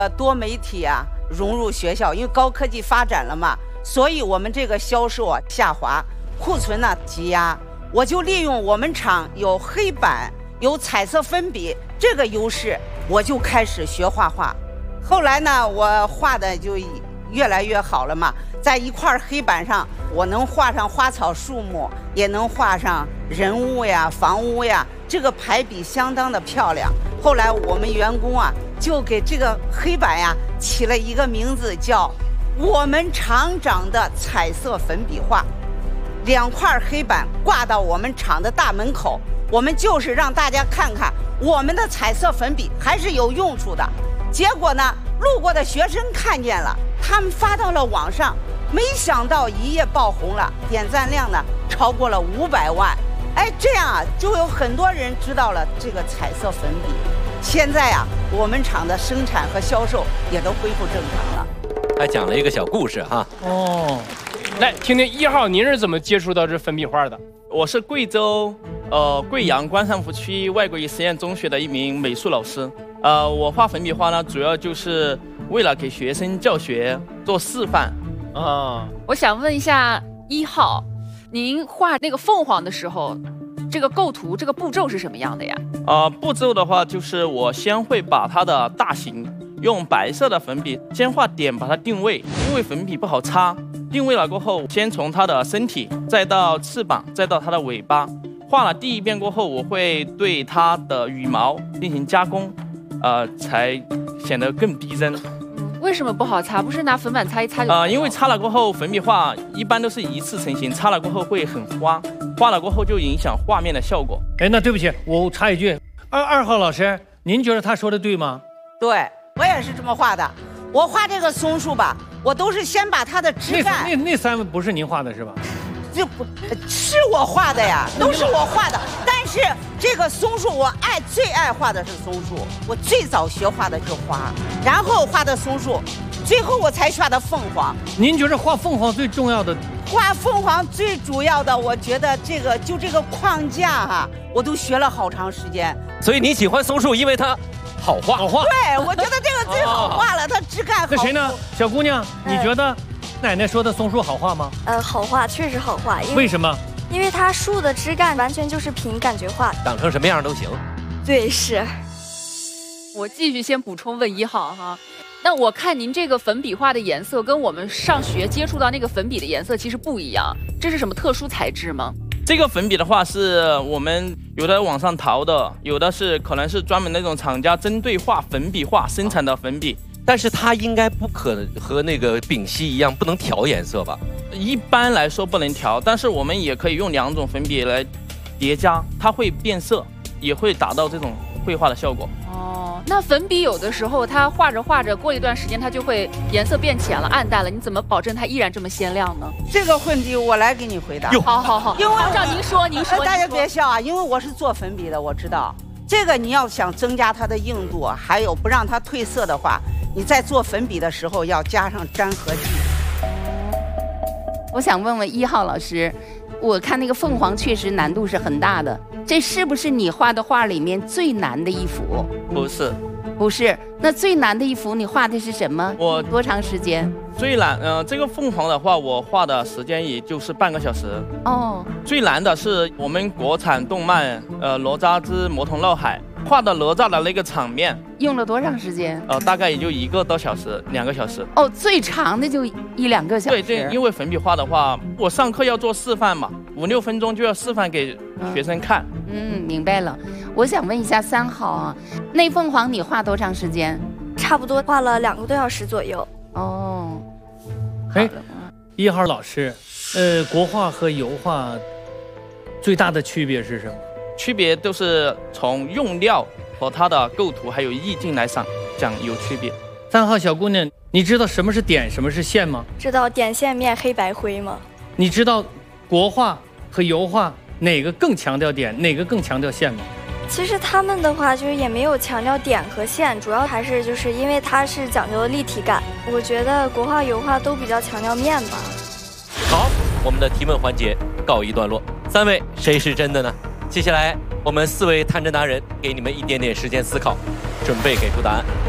多媒体啊融入学校，因为高科技发展了嘛，所以我们这个销售啊下滑，库存呢积压。我就利用我们厂有黑板、有彩色粉笔这个优势，我就开始学画画。后来呢，我画的就越来越好了嘛，在一块黑板上，我能画上花草树木，也能画上人物呀、房屋呀，这个排比相当的漂亮。后来我们员工啊，就给这个黑板呀起了一个名字，叫“我们厂长的彩色粉笔画”。2块黑板挂到我们厂的大门口，我们就是让大家看看我们的彩色粉笔还是有用处的。结果呢，路过的学生看见了，他们发到了网上，没想到一夜爆红了，点赞量呢超过了500万。哎，这样啊，就有很多人知道了这个彩色粉笔。现在啊，我们厂的生产和销售也都恢复正常了。 还讲了一个小故事哈。 哦，来听听1号，您是怎么接触到这粉笔画的？ 我是贵州贵阳关山湖区外国语实验中学的一名美术老师。我画粉笔画呢，主要就是为了给学生教学做示范。 我想问一下1号，您画那个凤凰的时候，这个构图这个步骤是什么样的呀？ 步骤的话，就是我先会把它的大形用白色的粉笔先画点，把它定位，因为粉笔不好擦。定位了过后，先从它的身体，再到翅膀，再到它的尾巴。画了第1遍过后，我会对它的羽毛进行加工，才显得更逼真。 为什么不好擦？不是拿粉板擦一擦就？ 因为擦了过后，粉笔画一般都是一次成型，擦了过后会很花，花了过后就影响画面的效果。 哎，那对不起，我插一句，二号老师，您觉得他说的对吗？ 对，我也是这么画的。我画这个松树吧，我都是先把它的枝干。 那3位不是您画的是吧？ 这不是我画的呀，都是我画的。但是这个松树，我最爱画的是松树。我最早学画的是花，然后画的松树，最后我才画的凤凰。 您觉得画凤凰最重要的？ 画凤凰最主要的，我觉得这个框架哈，我都学了好长时间。 所以你喜欢松树，因为它好画。好画。 对，我觉得这个最好画了，它枝干好。 那谁呢？小姑娘，你觉得奶奶说的松树好画吗？ 好画，确实好画。 为什么？ 因为它树的枝干完全就是凭感觉画， 长成什么样都行。 对，是。 我继续先补充问1号哈，那我看您这个粉笔画的颜色跟我们上学接触到那个粉笔的颜色其实不一样，这是什么特殊材质吗？ 这个粉笔的话是我们有的网上淘的，有的是可能是专门那种厂家针对画粉笔画生产的粉笔。 但是它应该不可能和那个丙烯一样，不能调颜色吧？ 一般来说不能调，但是我们也可以用2种粉笔来叠加，它会变色，也会达到这种绘画的效果。 那粉笔有的时候它画着画着，过一段时间它就会颜色变浅了、暗淡了，你怎么保证它依然这么鲜亮呢？ 这个问题我来给你回答。 好，因为照您说， 大家别笑啊，因为我是做粉笔的，我知道这个。你要想增加它的硬度，还有不让它褪色的话，你在做粉笔的时候要加上粘合剂。 我想问问1号老师，我看那个凤凰确实难度是很大的，这是不是你画的画里面最难的一幅？ 不是， 不是。那最难的一幅你画的是什么？ 我多长时间？ 最难，这个凤凰的话，我画的时间也就是半个小时。 哦。 最难的是我们国产动漫哪吒之魔童闹海，画的哪吒的那个场面， 用了多长时间？ 大概也就1个多小时，2个小时。 哦，最长的就1、2个小时。 对，因为粉笔画的话，我上课要做示范嘛，5、6分钟就要示范给学生看。 明白了。我想问一下3号啊，那凤凰你画多长时间？ 差不多画了2个多小时左右。 哦。 哎，1号老师，国画和油画最大的区别是什么？ 区别都是从用料和它的构图还有意境来讲有区别。 3号小姑娘，你知道什么是点，什么是线吗？ 知道点线面黑白灰吗？ 你知道国画和油画哪个更强调点，哪个更强调线吗？ 其实他们的话就是也没有强调点和线，主要还是就是因为它是讲究立体感。我觉得国画、油画都比较强调面吧。 好，我们的提问环节告一段落。3位，谁是真的呢？接下来我们4位探针达人给你们一点点时间思考，准备给出答案。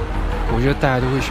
我觉得大家都会选